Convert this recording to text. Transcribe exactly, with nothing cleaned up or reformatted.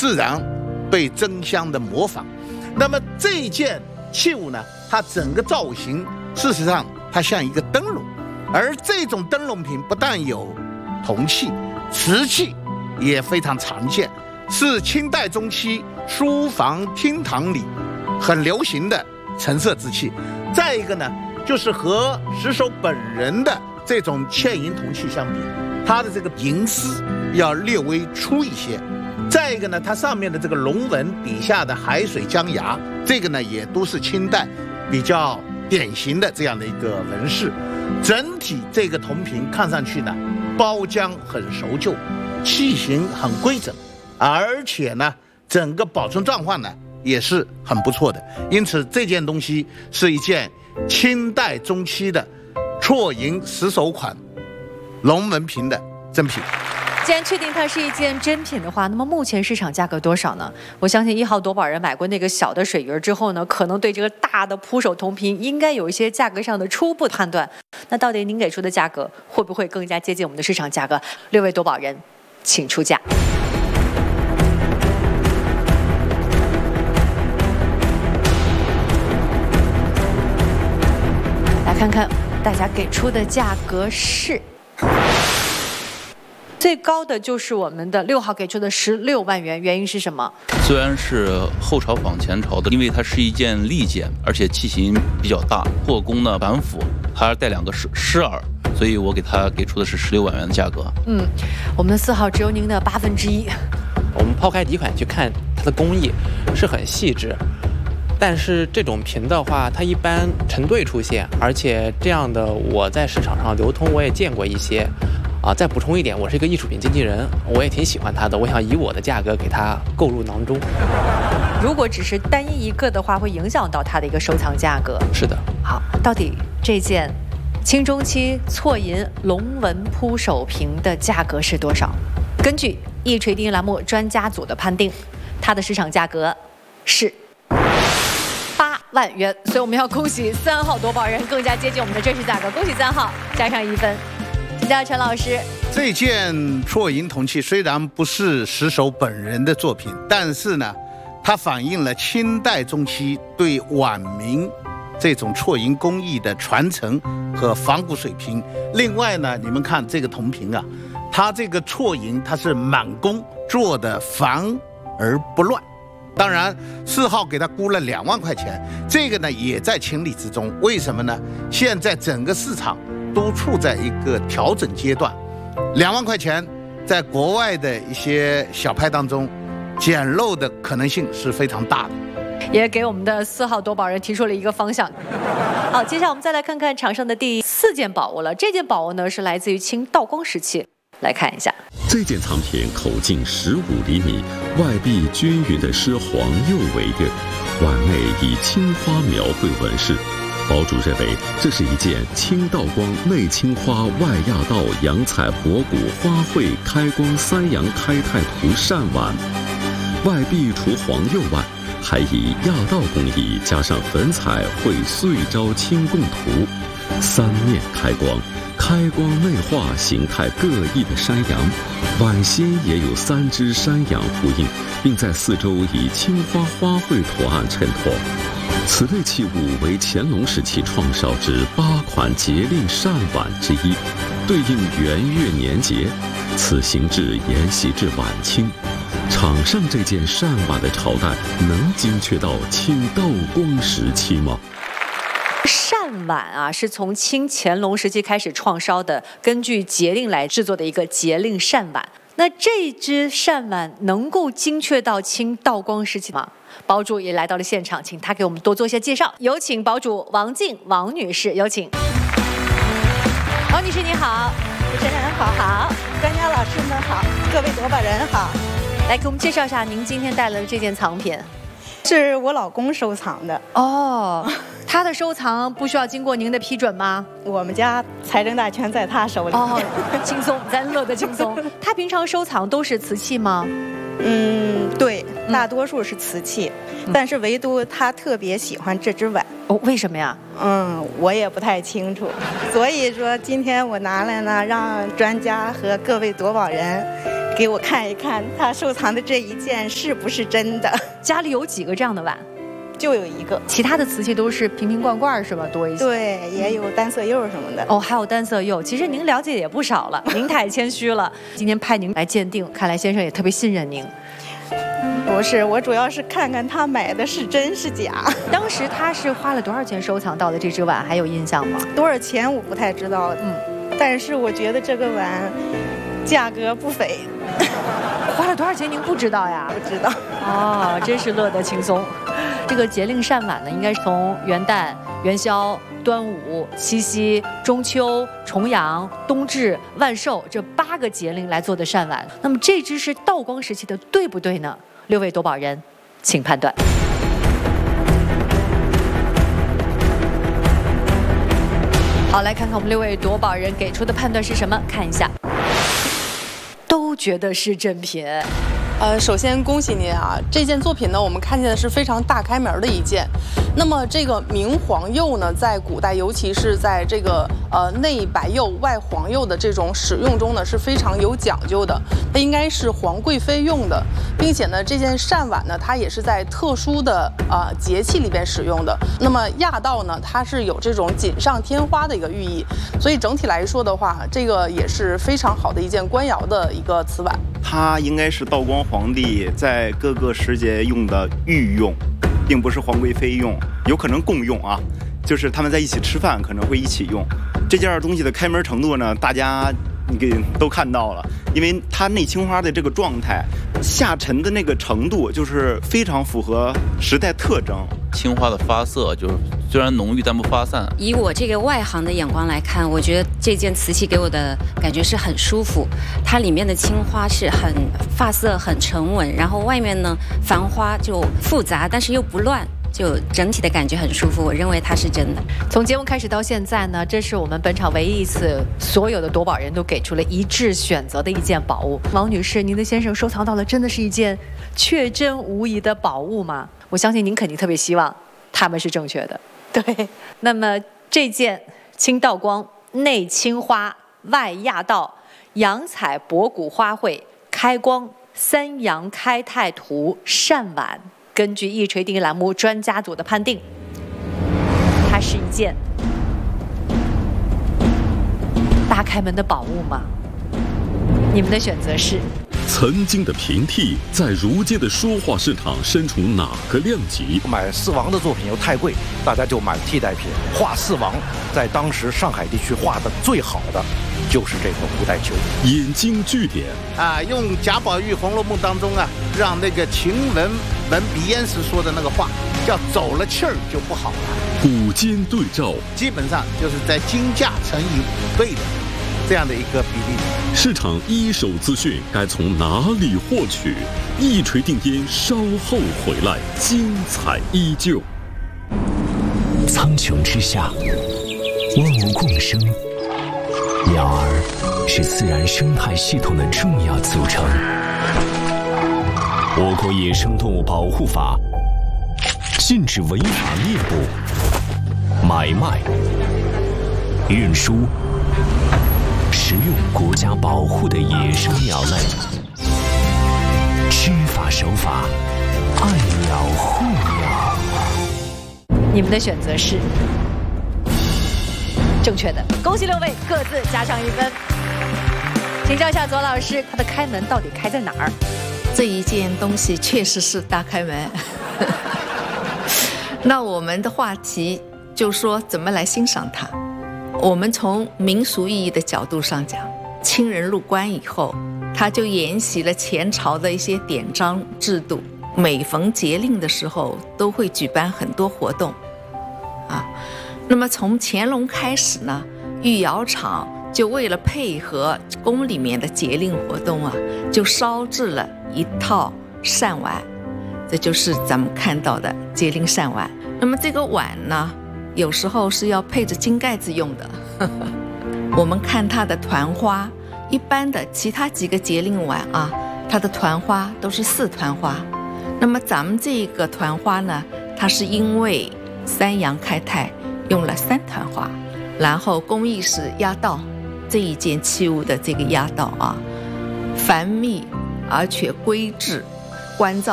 自然被真香的模仿。那么这件器物呢，它整个造型事实上它像一个灯笼，而这种灯笼品不但有铜器、瓷器，也非常常见，是清代中期书房厅堂里很流行的陈设之器。再一个呢，就是和石首本人的这种嵌银铜器相比，它的这个银丝要略微粗一些。再一个呢，它上面的这个龙纹底下的海水江崖，这个呢也都是清代比较典型的这样的一个纹饰。整体这个铜瓶看上去呢，包浆很熟旧，器型很规整，而且呢，整个保存状况呢也是很不错的。因此这件东西是一件清代中期的错银石首款龙纹瓶的真品。 既然确定它是一件真品的话，那么目前市场价格多少呢？我相信一号夺宝人买过那个小的水鱼之后呢，可能对这个大的铺手铜瓶应该有一些价格上的初步判断。那到底您给出的价格会不会更加接近我们的市场价格？六位夺宝人，请出价。来看看大家给出的价格是。最高的就是我们的六号给出的十六万元，原因是什么？ 虽然是后朝仿前朝的，因为它是一件利件，而且器型比较大，做工呢繁复，还带两个狮狮耳，所以我给它给出的是十六万元的价格。 嗯，我们的四号只有您的八分之一。 我们抛开底款去看它的工艺是很细致，但是这种瓶的话，它一般成对出现，而且这样的我在市场上流通我也见过一些。啊，再补充一点，我是一个艺术品经纪人，我也挺喜欢它的，我想以我的价格给它购入囊中。 如果只是单一一个的话，会影响到它的一个收藏价格。 是的。 好，到底这件清中期错银龙纹铺手瓶的价格是多少？根据一锤定音栏目专家组的判定，它的市场价格是八万元，所以我们要恭喜三号夺宝人更加接近我们的真实价格，恭喜三号加上一分。请教陈老师， 这件错银铜器虽然不是石首本人的作品，但是呢，它反映了清代中期对晚明这种错银工艺的传承和仿古水平。另外呢，你们看这个铜瓶啊，它这个错银它是满工做的繁而不乱。当然，四号给他估了两万块钱，这个呢也在情理之中。为什么呢？现在整个市场都处在一个调整阶段，两万块钱在国外的一些小拍当中，捡漏的可能性是非常大的。 也给我们的四号夺宝人提出了一个方向。好，接下来我们再来看看场上的第四件宝物了。这件宝物呢是来自于清道光时期，来看一下。 这件藏品口径十五厘米，外壁均匀的狮黄釉为锭，碗内以青花描绘纹饰。堡主认为这是一件清道光内青花外亚道洋彩博古花卉开光三阳开泰图扇碗，外壁除黄釉外，还以亚道工艺加上粉彩绘岁朝清供图，三面开光，开光内画形态各异的山羊，碗心也有三只山羊呼应，并在四周以青花花卉图案衬托。此类器物为乾隆时期创烧之八款节令扇碗之一，对应元月年节。此形制沿袭至晚清。场上这件扇碗的朝代能精确到清道光时期吗？ 扇碗啊，是从清乾隆时期开始创烧的，根据节令来制作的一个节令扇碗。那这只扇碗能够精确到清道光时期吗？堡主也来到了现场，请他给我们多做一些介绍。有请堡主王静王女士，有请。王女士你好。 主持人好，好，专家老师们好，各位夺宝人好。 来给我们介绍一下您今天带来的这件藏品。 是我老公收藏的哦，他的收藏不需要经过您的批准吗？ 我们家财政大权在他手里。 哦，轻松，咱乐得轻松。他平常收藏都是瓷器吗？ 嗯，对，大多数是瓷器，嗯、但是唯独他特别喜欢这只碗。 哦，为什么呀？ 嗯，我也不太清楚。所以说今天我拿来呢，让专家和各位夺宝人给我看一看他收藏的这一件是不是真的。 家里有几个这样的碗？ 就有一个， 其他的瓷器都是瓶瓶罐罐是吧？多一些。 对，也有单色釉什么的。 哦，还有单色釉。其实您了解也不少了，您太谦虚了。今天派您来鉴定，看来先生也特别信任您。 不是，我主要是看看他买的是真是假。 当时他是花了多少钱收藏到的这只碗，还有印象吗？ 多少钱我不太知道，嗯，但是我觉得这个碗价格不菲。 花了多少钱您不知道呀？ 不知道。 哦，真是乐得轻松。这个节令膳碗呢，应该是从元旦、元宵、端午、七夕、中秋、重阳、冬至、万寿这八个节令来做的膳碗。那么这只是道光时期的，对不对呢？六位夺宝人，请判断。好，来看看我们六位夺宝人给出的判断是什么？看一下，都觉得是正品。 呃，首先恭喜您啊！这件作品呢，我们看见的是非常大开门的一件。那么这个明黄釉呢，在古代，尤其是在这个呃内白釉外黄釉的这种使用中呢，是非常有讲究的。它应该是皇贵妃用的，并且呢，这件膳碗呢，它也是在特殊的呃节气里边使用的。那么亚道呢，它是有这种锦上添花的一个寓意，所以整体来说的话，这个也是非常好的一件官窑的一个瓷碗。 它应该是道光皇帝在各个时节用的御用，并不是皇贵妃用，有可能共用啊，就是他们在一起吃饭可能会一起用。这件东西的开门程度呢，大家你给都看到了，因为它内青花的这个状态，下沉的那个程度，就是非常符合时代特征。 青花的发色就是虽然浓郁但不发散。 以我这个外行的眼光来看，我觉得这件瓷器给我的感觉是很舒服。它里面的青花是很发色很沉稳，然后外面呢繁花就复杂，但是又不乱。就整体的感觉很舒服，我认为它是真的。 从节目开始到现在呢，这是我们本场唯一一次所有的夺宝人都给出了一致选择的一件宝物。王女士，您的先生收藏到了真的是一件确真无疑的宝物吗？我相信您肯定特别希望他们是正确的。 对， 那么这件清道光内青花外亚道洋彩博古花卉开光三阳开泰图膳碗，根据一锤定音栏目专家组的判定，它是一件大开门的宝物吗？你们的选择是？ 曾经的平替，在如今的书画市场身处哪个量级？ 买四王的作品又太贵，大家就买替代品。画四王，在当时上海地区画的最好的就是这个吴代丘。 引经据典啊，用贾宝玉《红楼梦》当中啊，让那个晴雯闻鼻烟时说的那个话，叫走了气儿就不好了。 古今对照， 基本上就是在金价乘以五倍的这样的一个比例。 市场一手资讯该从哪里获取？一锤定音，稍后回来，精彩依旧。 苍穹之下，万物共生，鸟儿是自然生态系统的重要组成。我国野生动物保护法禁止违法猎捕、买卖、运输、食用国家保护的野生鸟类，知法守法，爱鸟护鸟。 你们的选择是正确的，恭喜六位各自加上一分。请教一下左老师，它的开门到底开在哪儿？ 这一件东西确实是大开门。那我们的话题就说怎么来欣赏它。我们从民俗意义的角度上讲，清人入关以后，他就沿袭了前朝的一些典章制度，每逢节令的时候都会举办很多活动啊。那么从乾隆开始呢，御窑厂就为了配合宫里面的节令活动啊，就烧制了一套膳碗，这就是咱们看到的节令膳碗。那么这个碗呢，有时候是要配着金盖子用的。我们看它的团花，一般的其他几个节令碗啊，它的团花都是四团花。那么咱们这个团花呢，它是因为三阳开泰用了三团花，然后工艺是压道，这一件器物的这个压道啊， 繁密而且规制，关照